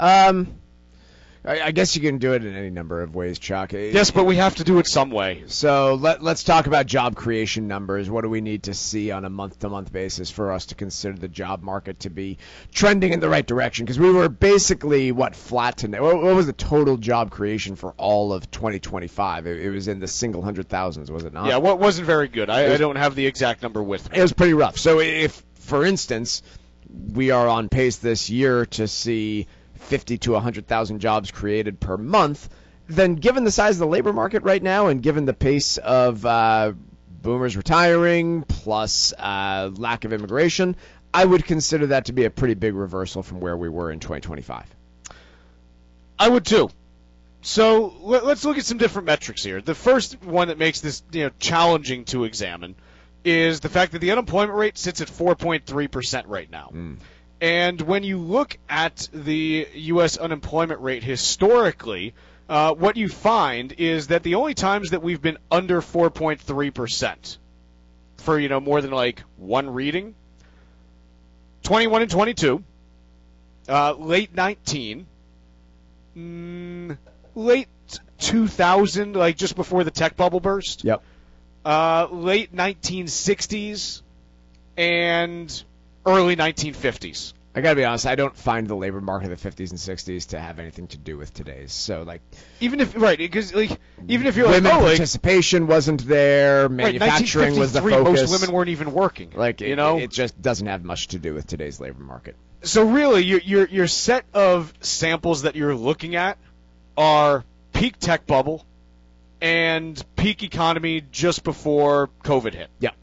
I guess you can do it in any number of ways, Chuck. Yes, but we have to do it some way. So let's talk about job creation numbers. What do we need to see on a month-to-month basis for us to consider the job market to be trending in the right direction? Because we were basically, flat to net. What was the total job creation for all of 2025? It was in the single hundred thousands, was it not? Yeah, well, it wasn't very good. I don't have the exact number with me. It was pretty rough. So if, for instance, we are on pace this year to see 50 to 100,000 jobs created per month, then given the size of the labor market right now and given the pace of boomers retiring plus lack of immigration, I would consider that to be a pretty big reversal from where we were in 2025. I would too. So let's look at some different metrics here. The first one that makes this challenging to examine is the fact that the unemployment rate sits at 4.3% right now. And when you look at the U.S. unemployment rate historically, what you find is that the only times that we've been under 4.3% for, more than like one reading, 21 and 22, late 19, late 2000, like just before the tech bubble burst. Yep. Late 1960s, and early 1950s. I gotta be honest, I don't find the labor market of the 50s and 60s to have anything to do with today's. So, even if you're women participation wasn't there, manufacturing was the focus. Most women weren't even working. It just doesn't have much to do with today's labor market. So really, your set of samples that you're looking at are peak tech bubble and peak economy just before COVID hit. Yeah.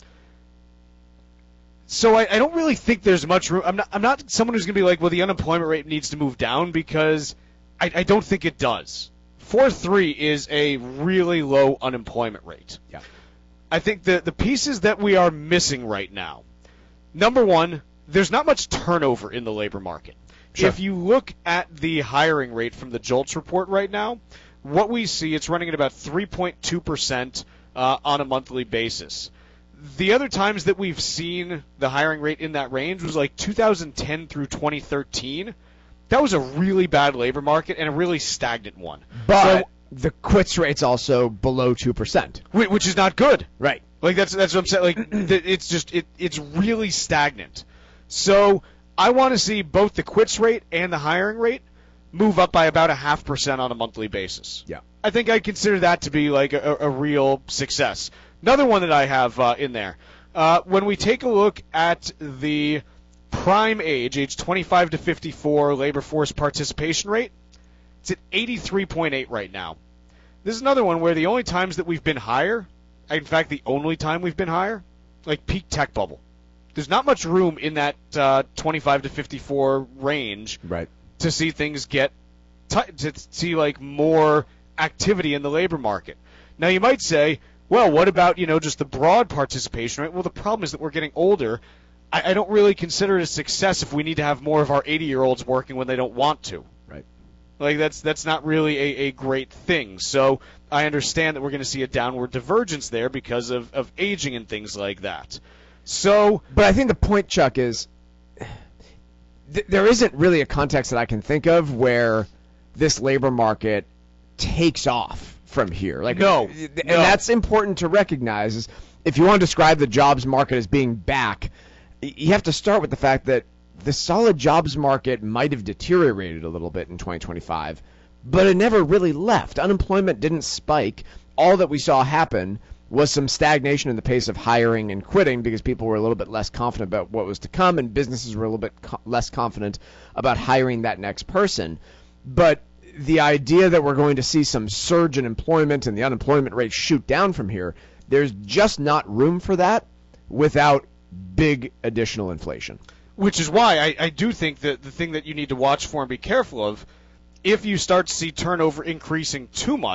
So I don't really think there's much room. I'm not someone who's going to be like, well, the unemployment rate needs to move down, because I don't think it does. 4.3 is a really low unemployment rate. Yeah. I think the pieces that we are missing right now, number one, there's not much turnover in the labor market. Sure. If you look at the hiring rate from the JOLTS report right now, what we see, it's running at about 3.2% on a monthly basis. The other times that we've seen the hiring rate in that range was like 2010 through 2013. That was a really bad labor market and a really stagnant one. But the quits rate's also below 2%. Which is not good. Right. That's what I'm saying. It's really stagnant. So I want to see both the quits rate and the hiring rate move up by about 0.5% on a monthly basis. Yeah. I think I consider that to be like a real success. Another one that I have in there, when we take a look at the prime age 25 to 54 labor force participation rate, it's at 83.8 right now. This is another one where the only times that we've been higher, in fact the only time we've been higher, like peak tech bubble. There's not much room in that 25 to 54 range to see things to see like more activity in the labor market. Now you might say, well, what about, just the broad participation rate? Well, the problem is that we're getting older. I don't really consider it a success if we need to have more of our 80-year-olds working when they don't want to. Right. Like, that's not really a great thing. So I understand that we're going to see a downward divergence there because of aging and things like that. But I think the point, Chuck, is there isn't really a context that I can think of where this labor market takes off from here. No. And that's important to recognize. Is if you want to describe the jobs market as being back, you have to start with the fact that the solid jobs market might have deteriorated a little bit in 2025, but it never really left. Unemployment didn't spike. All that we saw happen was some stagnation in the pace of hiring and quitting because people were a little bit less confident about what was to come, and businesses were a little bit less confident about hiring that next person. But the idea that we're going to see some surge in employment and the unemployment rate shoot down from here, there's just not room for that without big additional inflation. Which is why I do think that the thing that you need to watch for and be careful of, if you start to see turnover increasing too much,